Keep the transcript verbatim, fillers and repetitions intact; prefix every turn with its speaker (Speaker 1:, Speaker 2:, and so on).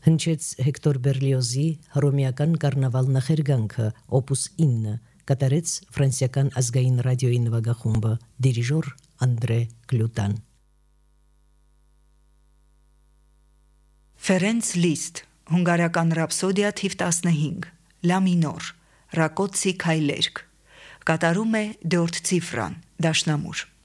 Speaker 1: Հնչեց Հեկտոր Բերլիոզի հռոմեական կառնավալ նախերգանքը օպուս ինը, կատարեց ֆրանսիական ազգային ռադիոյի նվագախումբը, դիրիժոր Անդրե Գլուտան։
Speaker 2: Ֆերենց Լիստ, հունգարական ռապսոդիա թիվ տասնհինգ, լա մինոր, Ռակոցի քայլերգ, կատարում է Դեորտ Ցիֆրան, դաշնամուր։